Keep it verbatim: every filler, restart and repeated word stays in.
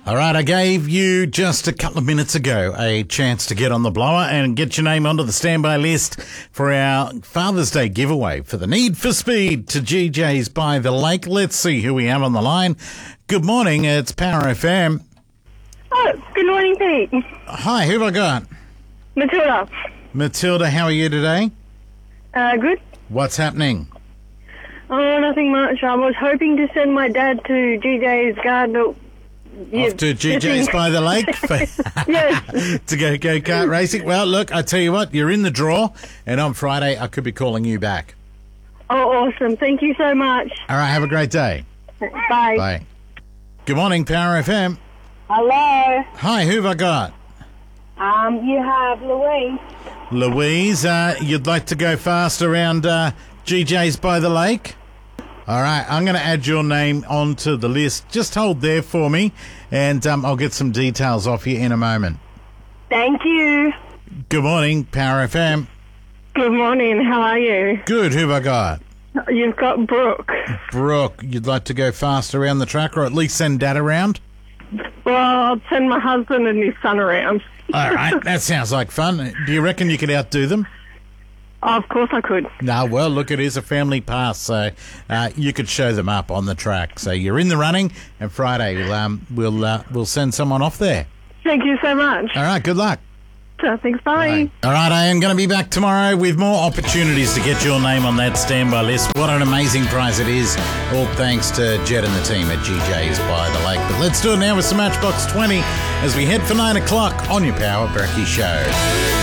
All right, I gave you just a couple of minutes ago a chance to get on the blower and get your name onto the standby list for our Father's Day giveaway for the Need for Speed to G J's by the Lake. Let's see who we have on the line. Good morning, it's Power F M. Oh, good morning, Pete. Hi, who have I got? Matilda. Matilda, how are you today? Uh, good. What's happening? Oh, nothing much. I was hoping to send my dad to G J's garden. Off to G J's by the Lake Yes. to go go-kart racing. Well, look, I tell you what, you're in the draw, and on Friday I could be calling you back. Oh, awesome. Thank you so much. All right, have a great day. Bye. Bye. Good morning, Power F M. Hello. Hi, who have I got? Um, you have Louise. Louise, uh, you'd like to go fast around uh, G J's by the Lake? All right, I'm going to add your name onto the list. Just hold there for me, and um, I'll get some details off you in a moment. Thank you. Good morning, Power F M. Good morning. How are you? Good, who have I got? You've got Brooke. Brooke, you'd like to go fast around the track, or at least send Dad around? Well, I'll send my husband and his son around. All right, that sounds like fun. Do you reckon you could outdo them? Oh, of course I could. No, well, look, it is a family pass, so uh, you could show them up on the track. So you're in the running, and Friday we'll um, we'll uh, we'll send someone off there. Thank you so much. All right, good luck. So, thanks. Bye. All right, I am going to be back tomorrow with more opportunities to get your name on that standby list. What an amazing prize it is. All thanks to Jed and the team at G J's by the Lake. But let's do it now with some Matchbox twenty as we head for nine o'clock on your Power Berkey Show.